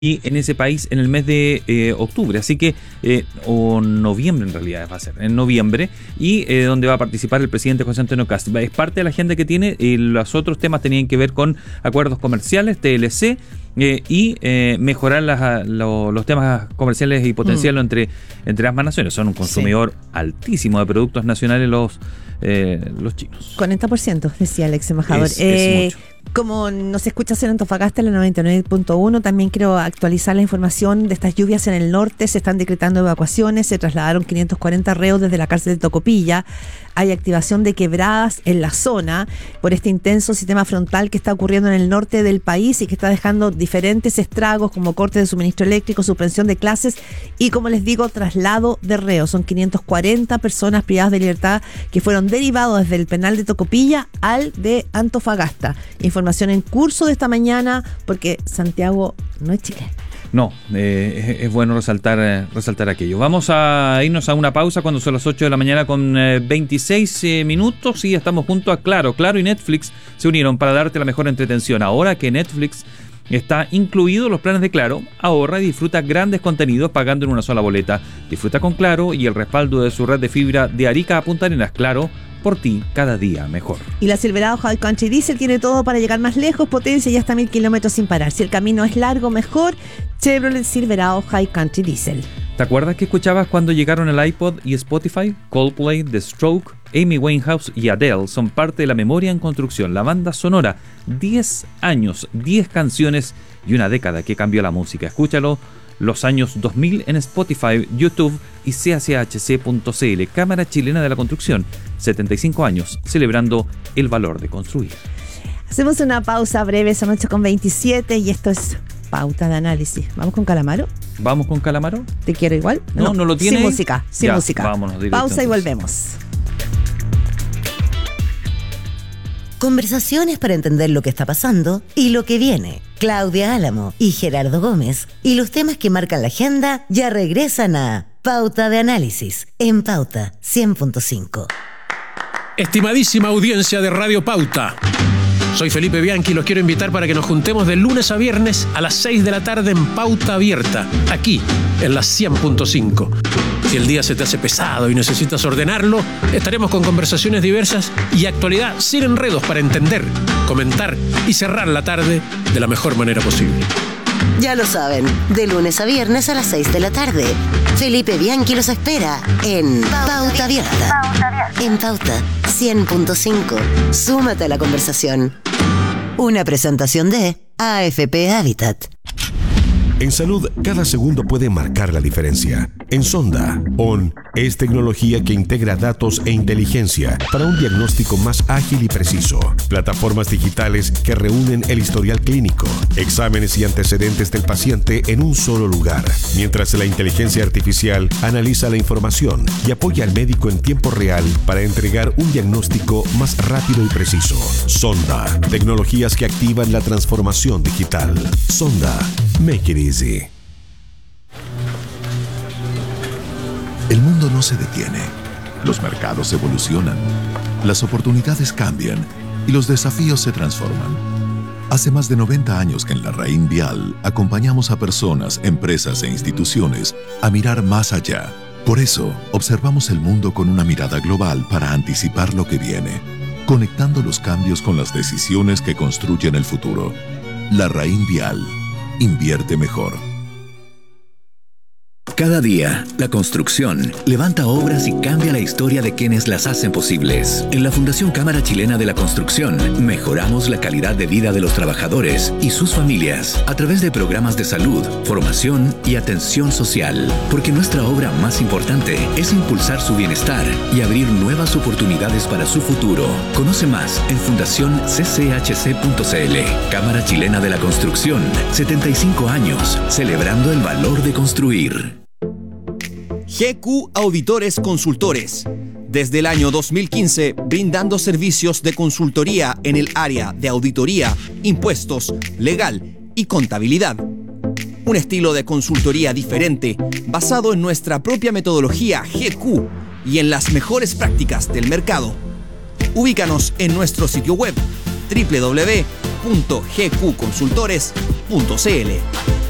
y en ese país en el mes de octubre, así que o noviembre en realidad va a ser, en noviembre, y donde va a participar el presidente José Antonio Kast. Es parte de la agenda que tiene, y los otros temas tenían que ver con acuerdos comerciales, TLC, y mejorar los temas comerciales y potenciarlo entre ambas naciones. Son un consumidor altísimo de productos nacionales los chinos. 40%, decía el ex embajador. Es mucho. Como nos escuchas en Antofagasta, en la 99.1, también quiero actualizar la información de estas lluvias en el norte. Se están decretando evacuaciones, se trasladaron 540 reos desde la cárcel de Tocopilla. Hay activación de quebradas en la zona por este intenso sistema frontal que está ocurriendo en el norte del país y que está dejando diferentes estragos como cortes de suministro eléctrico, suspensión de clases y, como les digo, traslado de reos. Son 540 personas privadas de libertad que fueron derivados desde el penal de Tocopilla al de Antofagasta. Información en curso de esta mañana, porque Santiago no es Chile. No, es bueno resaltar aquello. Vamos a irnos a una pausa cuando son las 8 de la mañana con 26 minutos y estamos junto a Claro y Netflix se unieron para darte la mejor entretención. Ahora que Netflix está incluido en los planes de Claro, ahorra y disfruta grandes contenidos pagando en una sola boleta. Disfruta con Claro y el respaldo de su red de fibra de Arica a Punta Arenas. Claro, por ti, cada día mejor. Y la Silverado High Country Diesel tiene todo para llegar más lejos, potencia y hasta 1000 kilómetros sin parar. Si el camino es largo, mejor. Chevrolet Silverado High Country Diesel. ¿Te acuerdas que escuchabas cuando llegaron el iPod y Spotify? Coldplay, The Stroke, Amy Winehouse y Adele son parte de la memoria en construcción. La banda sonora, 10 años, 10 canciones y una década que cambió la música. Escúchalo. Los años 2000 en Spotify, YouTube y CACHC.cl. Cámara Chilena de la Construcción, 75 años, celebrando el valor de construir. Hacemos una pausa breve, son 8:27 y esto es Pauta de Análisis. ¿Vamos con Calamaro? ¿Vamos con Calamaro? ¿Te quiero igual? No lo tiene. Sin música, sin ya, música. Vámonos directo. Pausa entonces. Y volvemos. Conversaciones para entender lo que está pasando y lo que viene. Claudia Álamo y Gerardo Gómez y los temas que marcan la agenda ya regresan a Pauta de Análisis en Pauta 100.5. Estimadísima audiencia de Radio Pauta, soy Felipe Bianchi y los quiero invitar para que nos juntemos de lunes a viernes a las 6 de la tarde en Pauta Abierta, aquí en la 100.5. Si el día se te hace pesado y necesitas ordenarlo, estaremos con conversaciones diversas y actualidad sin enredos para entender, comentar y cerrar la tarde de la mejor manera posible. Ya lo saben, de lunes a viernes a las 6 de la tarde. Felipe Bianchi los espera en Pauta Abierta. En Pauta 100.5. Súmate a la conversación. Una presentación de AFP Habitat. En salud, cada segundo puede marcar la diferencia. En Sonda, ON es tecnología que integra datos e inteligencia para un diagnóstico más ágil y preciso. Plataformas digitales que reúnen el historial clínico, exámenes y antecedentes del paciente en un solo lugar, mientras la inteligencia artificial analiza la información y apoya al médico en tiempo real para entregar un diagnóstico más rápido y preciso. Sonda, tecnologías que activan la transformación digital. Sonda, make it easy. El mundo no se detiene. Los mercados evolucionan, las oportunidades cambian y los desafíos se transforman. Hace más de 90 años que en la Raín Vial acompañamos a personas, empresas e instituciones a mirar más allá. Por eso, observamos el mundo con una mirada global para anticipar lo que viene, conectando los cambios con las decisiones que construyen el futuro. La Raín Vial. Invierte mejor. Cada día, la construcción levanta obras y cambia la historia de quienes las hacen posibles. En la Fundación Cámara Chilena de la Construcción, mejoramos la calidad de vida de los trabajadores y sus familias a través de programas de salud, formación y atención social. Porque nuestra obra más importante es impulsar su bienestar y abrir nuevas oportunidades para su futuro. Conoce más en fundacioncchc.cl. Cámara Chilena de la Construcción, 75 años, celebrando el valor de construir. GQ Auditores Consultores. Desde el año 2015, brindando servicios de consultoría en el área de auditoría, impuestos, legal y contabilidad. Un estilo de consultoría diferente, basado en nuestra propia metodología GQ y en las mejores prácticas del mercado. Ubícanos en nuestro sitio web www.gqconsultores.cl.